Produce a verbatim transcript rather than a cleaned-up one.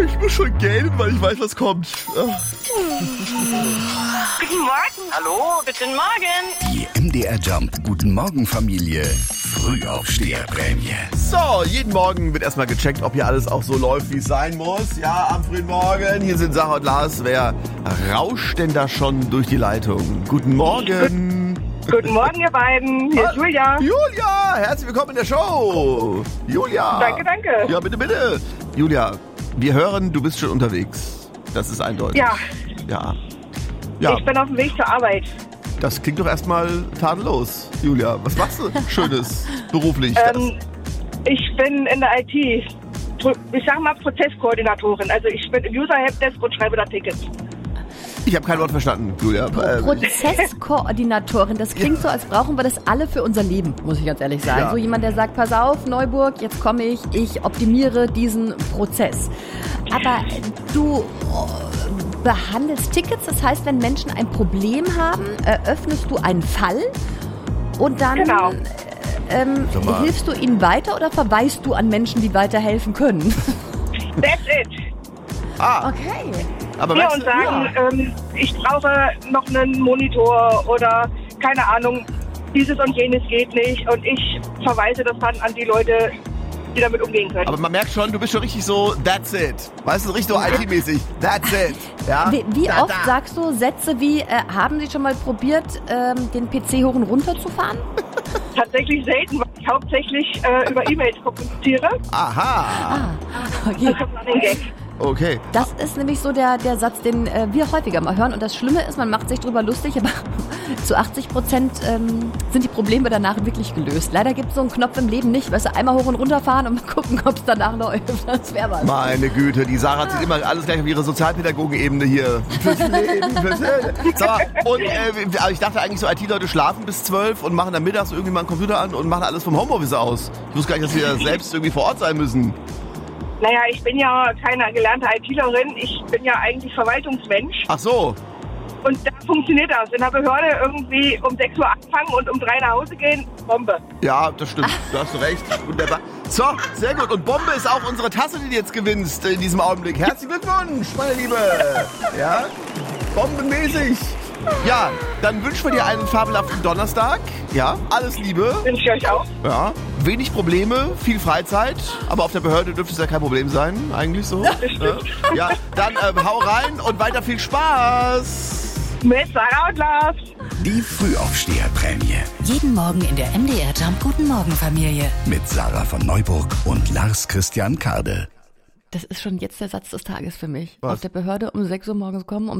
Ich muss schon gehen, weil ich weiß, was kommt. Ach. Guten Morgen. Hallo, guten Morgen. Die M D R Jump Guten Morgen Familie Frühaufsteherprämie. So, jeden Morgen wird erstmal gecheckt, ob hier alles auch so läuft, wie es sein muss. Ja, am frühen Morgen. Hier sind Sarah und Lars. Wer rauscht denn da schon durch die Leitung? Guten Morgen. Guten Morgen, ihr beiden. Hier ist Julia. Julia, herzlich willkommen in der Show. Julia. Danke, danke. Ja, bitte, bitte. Julia, wir hören, du bist schon unterwegs. Das ist eindeutig. Ja. Ja. Ja. Ich bin auf dem Weg zur Arbeit. Das klingt doch erstmal tadellos, Julia. Was machst du Schönes beruflich? Ähm, ich bin in der I T. Ich sag mal Prozesskoordinatorin. Also ich bin im User-Helpdesk und schreibe da Tickets. Ich habe kein Wort verstanden, Julia. Pro- Prozesskoordinatorin, das klingt so, als brauchen wir das alle für unser Leben, muss ich ganz ehrlich sagen. Ja. So jemand, der sagt, pass auf, Neuburg, jetzt komme ich, ich optimiere diesen Prozess. Aber du behandelst Tickets, das heißt, wenn Menschen ein Problem haben, eröffnest du einen Fall und dann Genau. ähm, hilfst du ihnen weiter oder verweist du an Menschen, die weiterhelfen können? That's it. Ah, Okay. aber Ja, weißt und du, sagen, ähm, ich brauche noch einen Monitor oder keine Ahnung, dieses und jenes geht nicht. Und ich verweise das dann an die Leute, die damit umgehen können. aber man merkt schon, du bist schon richtig so, that's it. Weißt du, richtig so I T-mäßig. That's it. Ja? Wie, wie Da, oft da. sagst du Sätze wie, äh, haben Sie schon mal probiert, ähm, den P C hoch und runter zu fahren? Tatsächlich selten, weil ich hauptsächlich äh, über E-Mails kommuniziere. Aha. Okay. Das kommt an den Gag. Okay. Das ist nämlich so der, der Satz, den äh, wir häufiger mal hören. Und das Schlimme ist, man macht sich drüber lustig, aber zu achtzig Prozent ähm, sind die Probleme danach wirklich gelöst. Leider gibt es so einen Knopf im Leben nicht. Weißt du, einmal hoch und runter fahren und mal gucken, ob es danach läuft. Das wäre was. Meine Güte, die Sarah zieht immer alles gleich auf ihre Sozialpädagogen-Ebene hier. Fürs Leben, fürs Leben. Sag mal, und äh, also ich dachte eigentlich so, I T-Leute schlafen bis zwölf und machen dann mittags irgendwie mal einen Computer an und machen alles vom Homeoffice aus. Ich wusste gar nicht, dass wir selbst irgendwie vor Ort sein müssen. Naja, ich bin ja keine gelernte ITlerin, ich bin ja eigentlich Verwaltungsmensch. Ach so. Und da funktioniert das. In der Behörde irgendwie um sechs Uhr anfangen und um drei nach Hause gehen, Bombe. Ja, das stimmt. Du hast recht. Wunderbar. So, sehr gut. Und Bombe ist auch unsere Tasse, die du jetzt gewinnst in diesem Augenblick. Herzlichen Glückwunsch, meine Liebe. Ja, bombenmäßig. Ja, dann wünschen wir dir einen fabelhaften Donnerstag. Ja, alles Liebe. Wünsche ich euch auch. Ja, wenig Probleme, viel Freizeit. Aber auf der Behörde dürfte es ja kein Problem sein, eigentlich so. Ja, ja dann ähm, hau rein und weiter viel Spaß. Mit Sarah und Lars. Die Frühaufsteherprämie Jeden Morgen in der M D R Jump Guten Morgen Familie. mit Sarah von Neuburg und Lars Christian Kade. Das ist schon jetzt der Satz des Tages für mich. Was? Auf der Behörde um sechs Uhr morgens kommen, um